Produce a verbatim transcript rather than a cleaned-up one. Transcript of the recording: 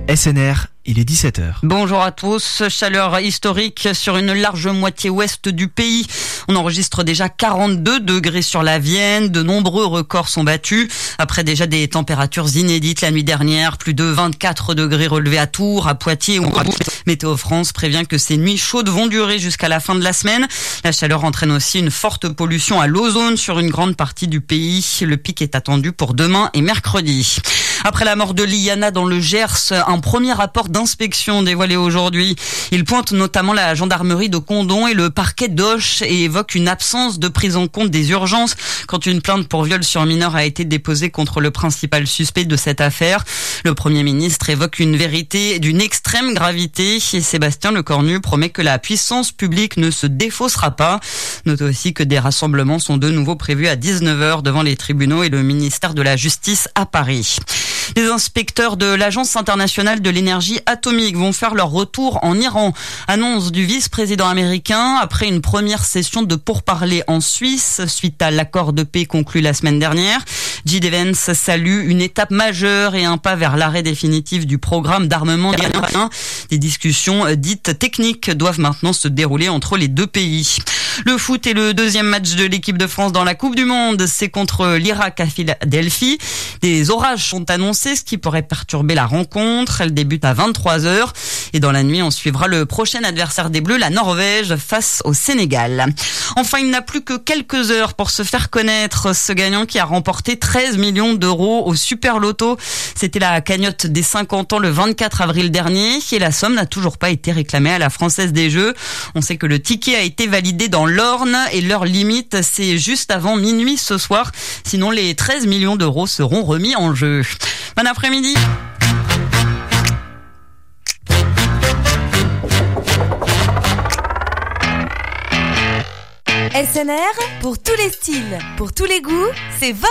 S N R, il est dix-sept heures. Bonjour à tous. Chaleur historique sur une large moitié ouest du pays. On enregistre déjà quarante-deux degrés sur la Vienne. De nombreux records sont battus. Après déjà des températures inédites la nuit dernière. Plus de vingt-quatre degrés relevés à Tours, à Poitiers ou à Bourg. Météo France prévient que ces nuits chaudes vont durer jusqu'à la fin de la semaine. La chaleur entraîne aussi une forte pollution à l'ozone sur une grande partie du pays. Le pic est attendu pour demain et mercredi. Après la mort de Liana dans le Gers, un premier rapport d'inspection dévoilé aujourd'hui. Il pointe notamment la gendarmerie de Condom et le parquet d'Auch et évoque une absence de prise en compte des urgences quand une plainte pour viol sur mineur a été déposée contre le principal suspect de cette affaire. Le Premier ministre évoque une vérité d'une extrême gravité et Sébastien Lecornu promet que la puissance publique ne se défaussera pas. Note aussi que des rassemblements sont de nouveau prévus à dix-neuf heures devant les tribunaux et le ministère de la Justice à Paris. Les inspecteurs de l'Agence internationale de l'énergie atomique vont faire leur retour en Iran. Annonce du vice-président américain après une première session de pourparlers en Suisse suite à l'accord de paix conclu la semaine dernière. J D. Vance salue une étape majeure et un pas vers l'arrêt définitif du programme d'armement iranien. Des discussions dites techniques doivent maintenant se dérouler entre les deux pays. Le foot est le deuxième match de l'équipe de France dans la Coupe du Monde. C'est contre l'Irak à Philadelphie. Des orages sont annoncés, ce qui pourrait perturber la rencontre. Elle débute à vingt-trois heures. Et dans la nuit, on suivra le prochain adversaire des Bleus, la Norvège, face au Sénégal. Enfin, il n'a plus que quelques heures pour se faire connaître. Ce gagnant qui a remporté treize millions d'euros au Super Loto. C'était la cagnotte des cinquante ans le vingt-quatre avril dernier. Et la somme n'a toujours pas été réclamée à la Française des Jeux. On sait que le ticket a été validé dans l'Orne et l'heure limite, c'est juste avant minuit ce soir. Sinon, les treize millions d'euros seront remis en jeu. Bon après-midi. S N R, pour tous les styles, pour tous les goûts, c'est